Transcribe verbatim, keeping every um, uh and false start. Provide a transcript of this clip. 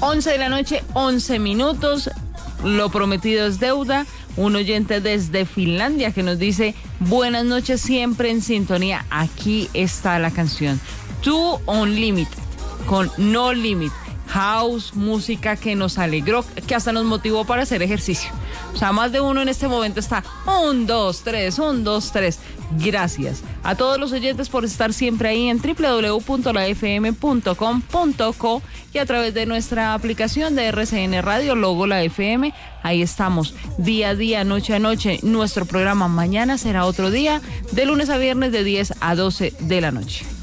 once de la noche, once minutos. Lo prometido es deuda. Un oyente desde Finlandia que nos dice: buenas noches, siempre en sintonía. Aquí está la canción To Unlimited con No Limit. House, música que nos alegró, que hasta nos motivó para hacer ejercicio. O sea, más de uno en este momento está un, dos, tres, un, dos, tres. Gracias a todos los oyentes por estar siempre ahí en doble u doble u doble u punto la f m punto com punto co y a través de nuestra aplicación de R C N Radio, logo la F M. Ahí estamos día a día, noche a noche. Nuestro programa mañana será otro día, de lunes a viernes de diez a doce de la noche.